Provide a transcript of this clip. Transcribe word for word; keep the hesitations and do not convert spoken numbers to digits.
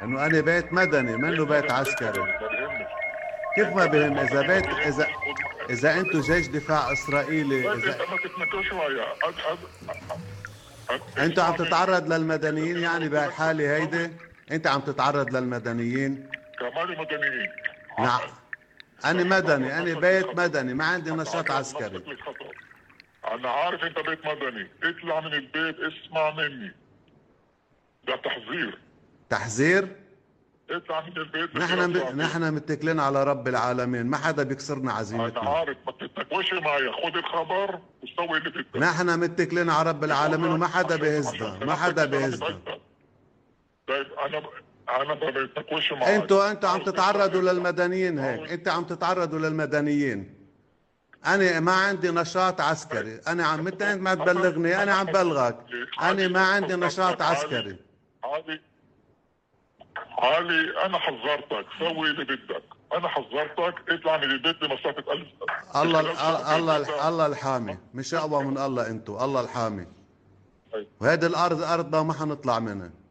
انه انا بيت مدني منه بيت عسكري. ما بهمش. كيف ما بهم؟ اذا أنا بيت بهمني اذا خد- اذا انتم جيش دفاع اسرائيلي، طيب اذا انت ما تتناقش معي. أد- أد- أد- انت عم اسمع مني. تتعرض انت للمدنيين انا يعني قلت لك بهالحالة تسوي هيدي؟ انت عم تتعرض للمدنيين؟ كمان مدنيين. نعم. انا هتعرض مدني، انا نفسك بيت للخطر. مدني، ما عندي نشاط هتعرض عسكري. نفسك للخطر. انا عارف انت بيت مدني، اطلع من البيت، اسمع مني. ده تحذير. تحذير؟ اطلع من البيت نحن بخلال ب... ساعتين. نحن متكلين على رب العالمين، ما حدا بيكسرنا انا عزيمتنا. عارف، ما تتناقش معي. خد الخبر وسوي اللي بدك. نحن متكلين على رب العالمين بقول لك وما حدا عشان عشان بيهزنا، ما سلامتك حدا وسلامة بيهزنا. عيلتك. طيب انا ب... انا ما بتناقش معي. انتوا انتوا عم عاوز تتعرضوا تفتح للمدنيين هيك، عاوز انت عم تتعرضوا للمدنيين. انا ما عندي نشاط عسكري، انا عم متى انت ما تبلغني، انا عم بلغك. انا ما عندي نشاط عسكري. علي علي انا حذرتك، سوي اللي بدك. انا حذرتك، اطلع من البيت لمسافه ألف. الله بخلال ساعتين الله انت- الله الحامي، مش اقوى من الله انتوا، الله الحامي. طيب. وهذه الارض ارضنا وما حنطلع منها.